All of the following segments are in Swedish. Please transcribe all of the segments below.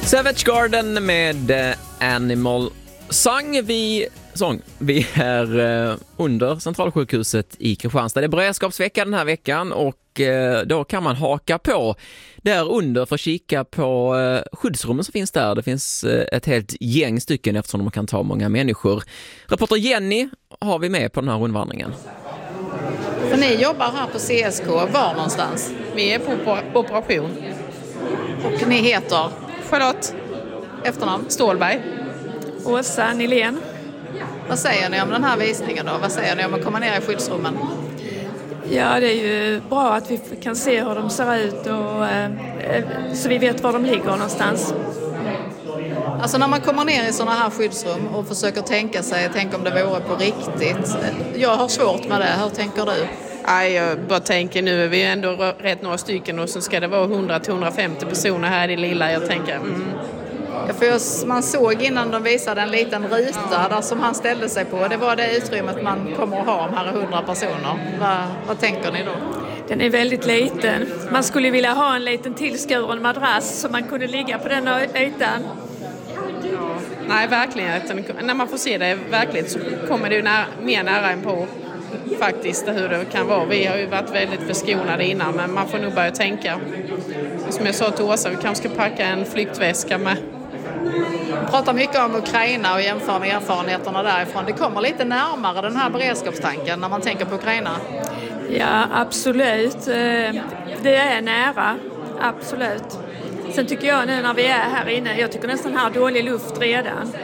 Savage Garden med Animal Vi är under Centralsjukhuset i Kristianstad. Det är beredskapsvecka den här veckan och då kan man haka på där under för att kika på skyddsrummen som finns där. Det finns ett helt gäng stycken eftersom de kan ta många människor. Reporter Jenny har vi med på den här rundvandringen. För ni jobbar här på CSK, var någonstans? Vi är på operation. Och ni heter? Charlotte. Efternamn? Stålberg. Åsa Nylén. Vad säger ni om den här visningen då? Vad säger ni om att komma ner i skyddsrummen? Ja, det är ju bra att vi kan se hur de ser ut och så vi vet var de ligger någonstans. Alltså när man kommer ner i sådana här skyddsrum och försöker tänk om det vore på riktigt. Jag har svårt med det. Hur tänker du? Jag bara tänker nu är vi ändå rätt några stycken och så ska det vara 100-150 personer här i lilla. Jag tänker... Ja, för man såg innan de visade en liten ruta där som han ställde sig på. Det var det utrymmet man kommer att ha om här är 100 personer. Vad tänker ni då? Den är väldigt liten. Man skulle vilja ha en liten tillskuren madrass så man kunde ligga på den ytan. Nej, verkligen. När man får se det verkligt så kommer det ju mer nära än på faktiskt hur det kan vara. Vi har ju varit väldigt förskonade innan men man får nog börja tänka. Som jag sa till Åsa, vi kanske ska packa en flyktväska med. Vi pratar mycket om Ukraina och jämför med erfarenheterna därifrån. Det kommer lite närmare den här beredskapstanken när man tänker på Ukraina. Ja, absolut. Det är nära. Absolut. Sen tycker jag nu när vi är här inne, jag tycker nästan här dålig luft redan.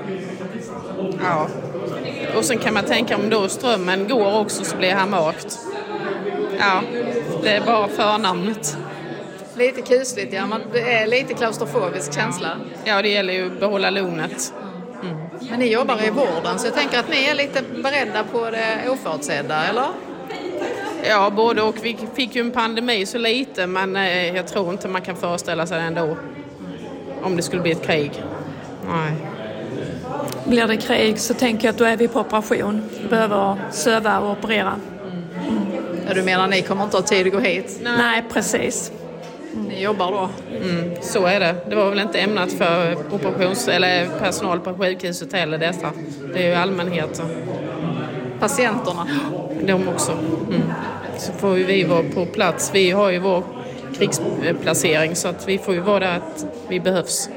Ja. Och sen kan man tänka om då strömmen går också så blir här mörkt. Ja, det är bara förnamnet. Lite kusligt, ja. Det är lite klaustrofobisk känsla. Ja, det gäller ju att behålla lugnet. Men ni jobbar i vården så jag tänker att ni är lite beredda på det oförutsedda, eller? Ja, både och. Vi fick ju en pandemi så lite men jag tror inte man kan föreställa sig det ändå. Om det skulle bli ett krig. Nej. Blir det krig så tänker jag att då är vi på operation. Vi behöver söva och operera. Ja, du menar ni kommer inte ha tid att gå hit? Nej, precis. Ni jobbar då? Så är det. Det var väl inte ämnat för eller personal på sjukhuset eller dessa. Det är ju allmänheten. Patienterna? De också. Så får vi vara på plats. Vi har ju vår krigsplacering så att vi får ju vara där att vi behövs.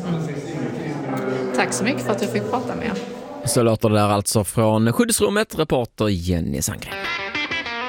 Tack så mycket för att du fick prata med. Så låter det där alltså från skyddsrummet, reporter Jenny Sandgren.